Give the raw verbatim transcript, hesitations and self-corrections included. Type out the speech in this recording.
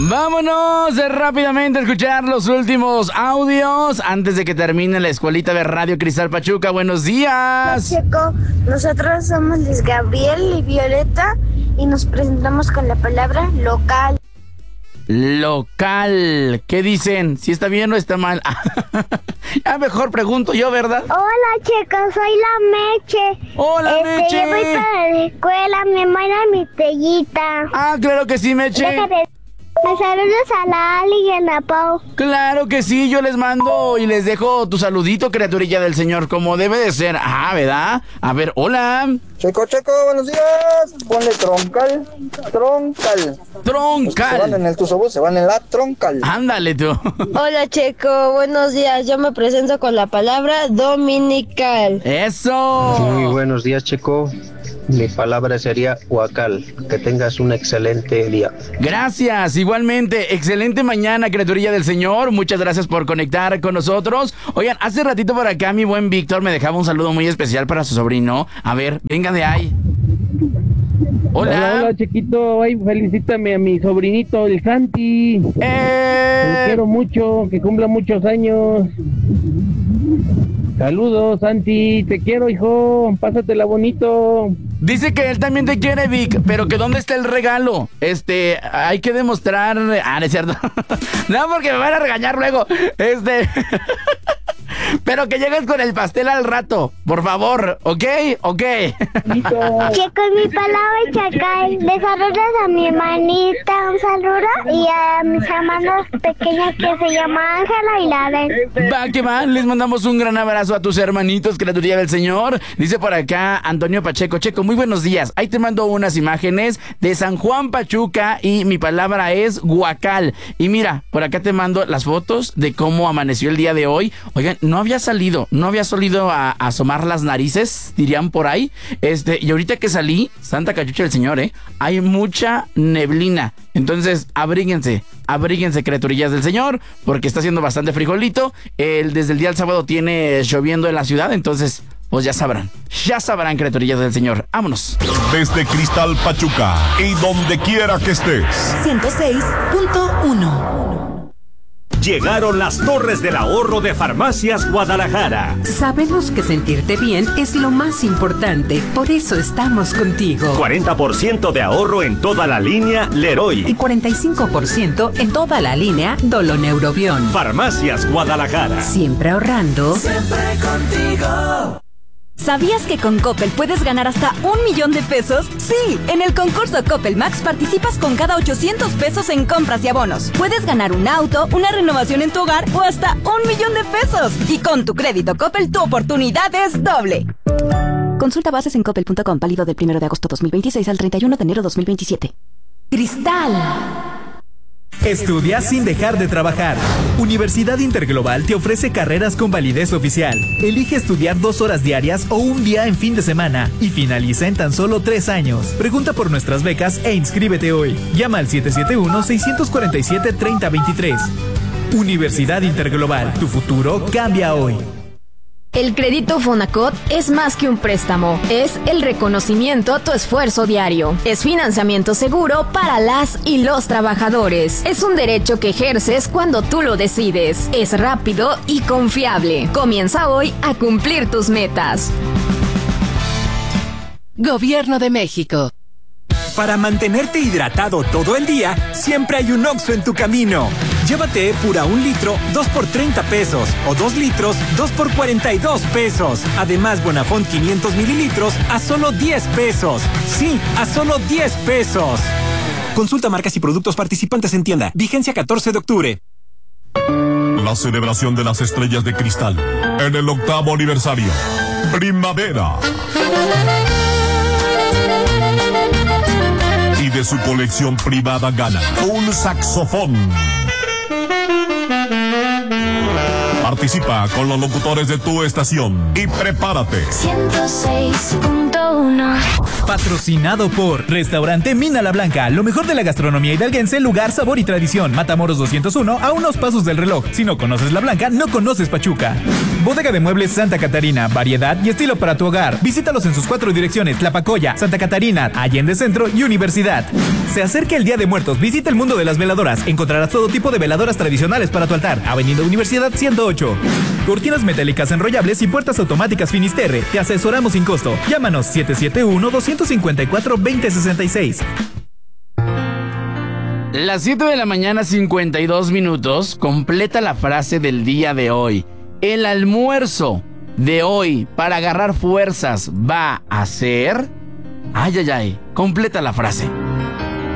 Vámonos rápidamente a escuchar los últimos audios antes de que termine la escuelita de Radio Cristal Pachuca. Buenos días. Hola, Checo. Nosotros somos Luis Gabriel y Violeta y nos presentamos con la palabra local. Local. ¿Qué dicen? ¿Si está bien o está mal? Ya mejor pregunto yo, ¿verdad? Hola, Checo, soy la Meche. Hola, este, Meche. Yo voy para la escuela, mi hermana mi tellita. Ah, claro que sí, Meche. Déjame. Me saludos a la Ali y a la Pau. Claro que sí, yo les mando y les dejo tu saludito, criaturilla del Señor, como debe de ser. Ah, ¿verdad? A ver, hola. Checo, Checo, buenos días. Ponle troncal, troncal. Troncal. Se van en el tusobús, se van en la troncal. Ándale tú. Hola, Checo, buenos días. Yo me presento con la palabra dominical. ¡Eso! Muy buenos días, Checo. Mi palabra sería huacal. Que tengas un excelente día. Gracias, igualmente. Excelente mañana, criaturilla del Señor. Muchas gracias por conectar con nosotros. Oigan, hace ratito por acá mi buen Víctor me dejaba un saludo muy especial para su sobrino. A ver, venga de ahí. Hola. Hola, hola, chiquito. Ay, felicítame a mi sobrinito, el Santi. Eh... Lo quiero mucho, que cumpla muchos años. Saludos, Santi. Te quiero, hijo. Pásatela bonito. Dice que él también te quiere, Vic, pero que ¿dónde está el regalo? Este, hay que demostrar... Ah, no es cierto. No, porque me van a regañar luego. Este... Pero que llegues con el pastel al rato, por favor, ¿ok? ¿Ok? Checo, mi palabra es chacal. Le saludas a mi hermanita, un saludo, y a mis hermanos pequeños que se llaman Ángela y Laren. Va, que va, les mandamos un gran abrazo a tus hermanitos, criaturilla del Señor. Dice por acá Antonio Pacheco. Checo, muy buenos días. Ahí te mando unas imágenes de San Juan Pachuca y mi palabra es guacal. Y mira, por acá te mando las fotos de cómo amaneció el día de hoy. Oigan, no había salido, no había salido a, a asomar las narices, dirían por ahí. Este, y ahorita que salí, Santa Cachucha del Señor, eh, hay mucha neblina. Entonces, abríguense, abríguense, criaturillas del Señor, porque está haciendo bastante frijolito. El, desde el día del sábado tiene lloviendo en la ciudad, entonces, pues ya sabrán, ya sabrán, criaturillas del Señor. Vámonos. Desde Cristal Pachuca y donde quiera que estés. ciento seis punto uno. Llegaron las torres del ahorro de Farmacias Guadalajara. Sabemos que sentirte bien es lo más importante, por eso estamos contigo. cuarenta por ciento de ahorro en toda la línea Leroy. Y cuarenta y cinco por ciento en toda la línea Doloneurobión. Farmacias Guadalajara. Siempre ahorrando. Siempre contigo. ¿Sabías que con Coppel puedes ganar hasta un millón de pesos? Sí, en el concurso Coppel Max participas con cada ochocientos pesos en compras y abonos. Puedes ganar un auto, una renovación en tu hogar o hasta un millón de pesos. Y con tu crédito Coppel, tu oportunidad es doble. Consulta bases en coppel punto com, válido del primero de agosto dos mil veintiséis al treinta y uno de enero dos mil veintisiete. Cristal. Estudia sin dejar de trabajar. Universidad Interglobal te ofrece carreras con validez oficial. Elige estudiar dos horas diarias o un día en fin de semana y finaliza en tan solo tres años. Pregunta por nuestras becas e inscríbete hoy. Llama al siete siete uno, seis cuatro siete, tres cero dos tres. Universidad Interglobal, tu futuro cambia hoy. El crédito Fonacot es más que un préstamo, es el reconocimiento a tu esfuerzo diario. Es financiamiento seguro para las y los trabajadores. Es un derecho que ejerces cuando tú lo decides. Es rápido y confiable. Comienza hoy a cumplir tus metas. Gobierno de México. Para mantenerte hidratado todo el día, siempre hay un Oxxo en tu camino. Llévate Epura un litro, dos por treinta pesos. O dos litros, dos por cuarenta y dos pesos. Además, Bonafont quinientos mililitros a solo diez pesos. Sí, a solo diez pesos. Consulta marcas y productos participantes en tienda. Vigencia catorce de octubre. La celebración de las estrellas de cristal en el octavo aniversario. Primavera. Y de su colección privada gana un saxofón. Participa con los locutores de tu estación y prepárate. ciento seis punto ciento uno. Patrocinado por Restaurante Mina La Blanca, lo mejor de la gastronomía hidalguense, lugar, sabor y tradición. Matamoros doscientos uno, a unos pasos del reloj. Si no conoces La Blanca, no conoces Pachuca. Bodega de Muebles Santa Catarina, variedad y estilo para tu hogar. Visítalos en sus cuatro direcciones: Tlapacoya, Santa Catarina, Allende Centro y Universidad. Se acerca el Día de Muertos, visita el mundo de las veladoras. Encontrarás todo tipo de veladoras tradicionales para tu altar. Avenida Universidad ciento ocho. Cortinas metálicas enrollables y puertas automáticas Finisterre. Te asesoramos sin costo. Llámanos siete siete uno, dos cinco cuatro, dos cero seis seis. Las siete de la mañana, cincuenta y dos minutos. Completa la frase del día de hoy. El almuerzo de hoy para agarrar fuerzas va a ser... Ay, ay, ay. Completa la frase.